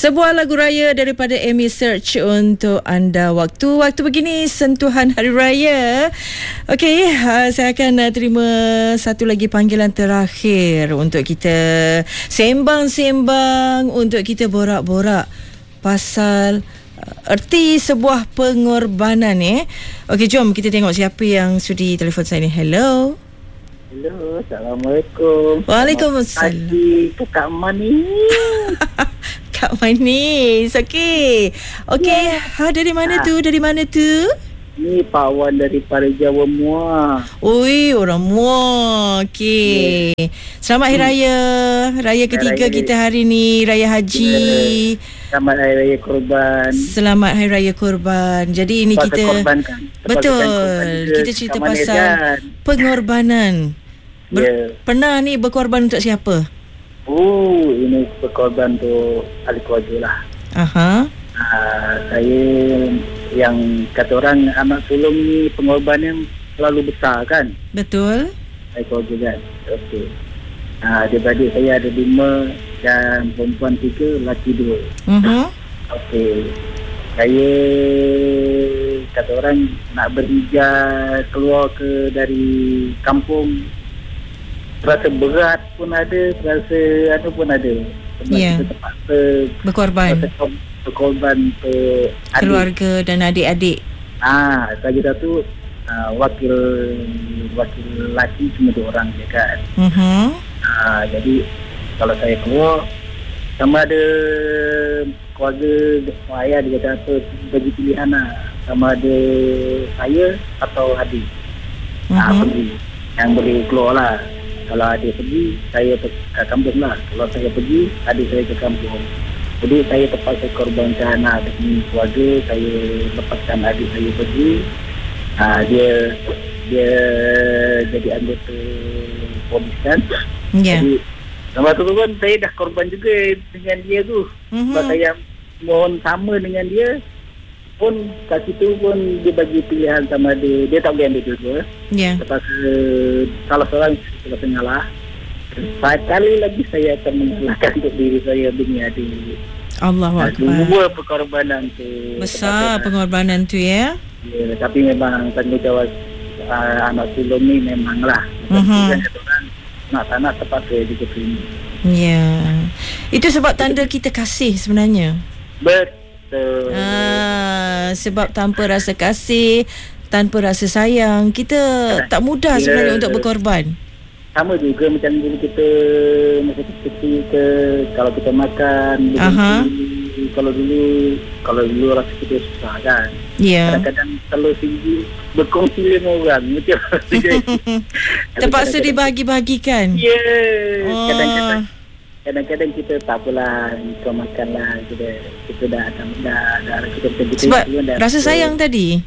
Sebuah lagu raya daripada Amy Search untuk anda. Waktu begini sentuhan hari raya. Okey, saya akan terima satu lagi panggilan terakhir untuk kita sembang-sembang, untuk kita borak-borak pasal erti sebuah pengorbanan. Okey, jom kita tengok siapa yang sudi telefon saya ni. Hello. Hello, Assalamualaikum. Waalaikumsalam. Itu Kak Mani. Kak Manis. Okey. Dari mana tu? Dari mana tu? Ni Pak Wan daripada Jawa Muar. Ui, orang Muar. Okey. Selamat Hari Raya. Raya ketiga kita hari ni, Raya Haji. Selamat Hari Raya Korban. Selamat Hari Raya Korban. Jadi ini kita korbankan. Betul. Kita cerita pasal pengorbanan. Pernah ni berkorban untuk siapa? Ini berkorban untuk ahli keluarga lah. Saya yang kata orang anak sulung ni pengorbanan terlalu besar kan. Betul. Ahli keluarga kan. Okey. Adik-adik saya ada 5 dan perempuan 3, lelaki 2. Okey. Saya kata orang nak berhijrah keluar dari kampung, rasa berat pun ada, rasa ada pun ada. Sebab kita terpaksa berkorban untuk keluarga dan adik-adik. Lagi satu wakil lelaki cuma 2 orang je kan. Jadi kalau saya keluar, sama ada keluarga ayah dia kata apa, bagi pilihan sama ada saya atau adik. Pergi yang boleh keluar lah. Kalau adik pergi, saya ke kampung lah. Kalau saya pergi, adik saya ke kampung. Jadi saya terpaksa korbankan demi keluarga. Saya lepaskan adik saya pergi. Dia jadi anggota polis kan. Jadi sama tu pun saya dah korban juga dengan dia tu. Sebab saya mohon sama dengan dia. Pun kat situ pun dia bagi pilihan sama dia tak boleh ambil dua-dua. Terpaksa salah seorang kita ngalah. Sekali lagi saya akan mengalahkan untuk diri saya demi adik. Allahu Akbar. Dua pengorbanan tu. Besar pengorbanan tu ya. Tapi memang tanggungjawab anak sulung ni memanglah. Nak terpaksa diterima. Itu sebab tanda kita kasih sebenarnya. Betul. Sebab tanpa rasa kasih, tanpa rasa sayang, kita tak mudah sebenarnya untuk berkorban. Sama juga macam dulu kita masa kecil ke, kalau kita makan kalau dulu rasa kita susah kan. Kadang-kadang kalau sendiri berkongsi dengan orang macam terpaksa dibahagi-bahagikan. Kadang-kadang kita tak apalah, kau makanlah, kita dah sebab rasa sayang tadi.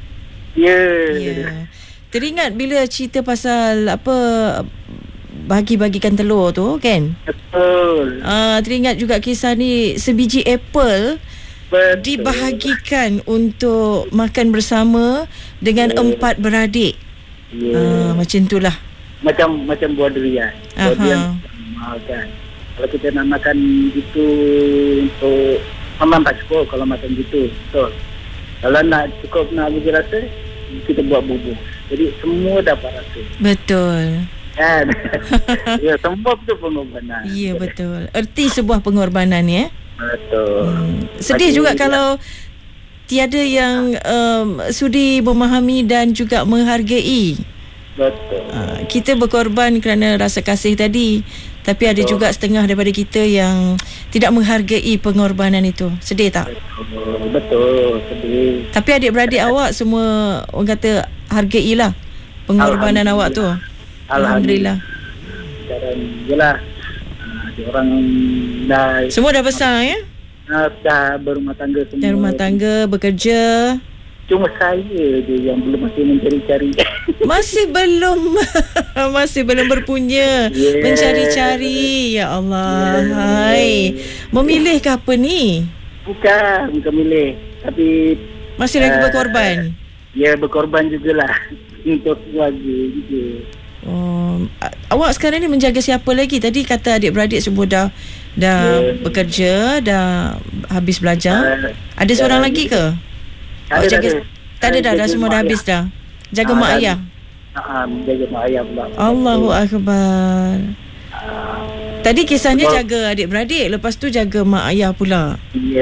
Teringat bila cerita pasal bagi-bagikan telur tu kan. Betul. Teringat juga kisah ni, sebiji apple dibahagikan untuk makan bersama dengan 4 beradik. Macam itulah. Macam buah durian. Kan. Kalau kita nak makan gitu untuk memang tak cukup kalau makan gitu. Betul. Kalau nak cukup nak bagi rasa, kita buat bubur. Jadi semua dapat rasa. Betul. Kan? Semua itu pengorbanan. Ya, betul. Erti sebuah pengorbanan ya. Betul. Sedih juga kalau tiada yang sudi memahami dan juga menghargai. Betul. Kita berkorban kerana rasa kasih tadi, tapi ada juga setengah daripada kita yang tidak menghargai pengorbanan itu. Sedih tak? Betul, sedih. Tapi adik-beradik awak semua orang kata hargailah pengorbanan awak tu. Alhamdulillah. Sekarang jelah orang dah semua dah besar ya? Dah berumah tangga semua. Dah rumah tangga, bekerja. Cuma saya je yang belum masih mencari-cari. Masih belum berpunya. Mencari-cari. Ya Allah. Hai. Memilih ke apa ni? Bukan milih. Tapi masih lagi berkorban. Ya, berkorban jugalah untuk keluarga juga. Awak sekarang ni menjaga siapa lagi? Tadi kata adik-beradik semua dah bekerja, dah habis belajar. Ada seorang lagi ke? Awak jaga? Tak ada dah semua dah habis dah. Jaga mak ayah. Jaga mak ayah pula. Allahu Akbar. Tadi kisahnya jaga adik-beradik, lepas tu jaga mak ayah pula.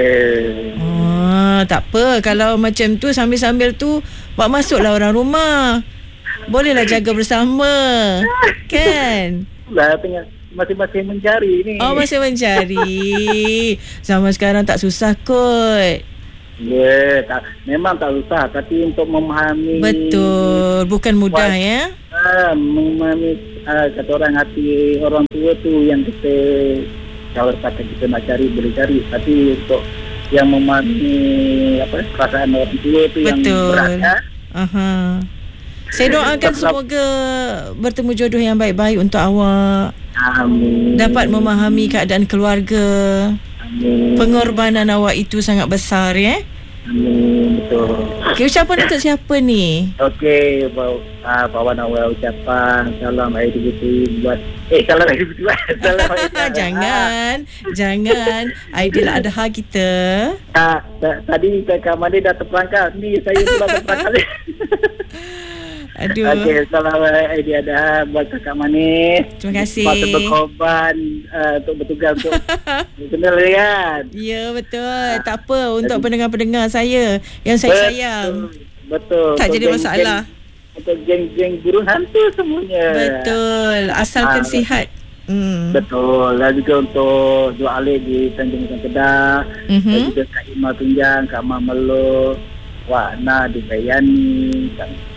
Tak apa. Kalau macam tu sambil-sambil tu buat masuklah orang rumah. Bolehlah jaga bersama. Kan? Tengah masing-masing mencari ni. Masih mencari. Zaman sekarang tak susah kot. Memang tak susah, tapi untuk memahami. Betul. Bukan mudah ya. Memahami kata orang, hati orang tua tu yang kita, kalau kata kita nak cari boleh cari, tapi untuk yang memahami perasaan orang tua tu. Betul. Yang berat. Saya doakan semoga bertemu jodoh yang baik-baik untuk awak. Amin. Dapat memahami keadaan keluarga. Amin. Pengorbanan awak itu sangat besar ya. Amin. Betul. Okay, ucapan untuk siapa ni? Okey, bawa awal ucapan salam Aidilfitri buat salam Aidilfitri. Salam Jangan Aidiladha kita. Tadi Kak Mani dah terperangkap, ni saya pula terperangkap. Aduh. Okey, salam Aidilfitri buat Kak Mani. Terima kasih. Patut berkorban untuk bertugas untuk kenal kan. Ya, betul. Tak apa, untuk pendengar-pendengar saya yang saya sayang. Betul. Tak jadi masalah. Untuk geng-geng burung hantu semuanya. Betul. Asalkan sihat. Betul. Dan juga untuk Dua Alif di Tanjung Kedah. Dan juga Kak Ima Tunjang, Kak Mamelo, Wak Na di Bayani,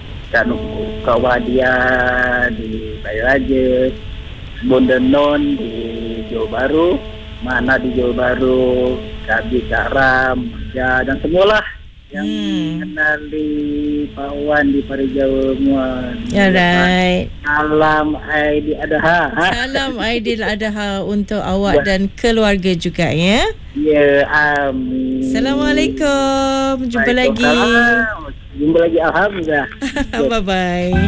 Kak Wadia di Bayraja, Bonda Non di Johor Bahru, Mana di Johor Bahru, Kak Bi, Kak Ram, dan semualah yang kenali Pak Wan di Parijau semua. Alright. Salam Aidilfitri. Salam Aidilfitri untuk awak dan keluarga juga ya. Ya, amin. Assalamualaikum. Jumpa lagi. Jumpa lagi, alhamdulillah. Bye bye.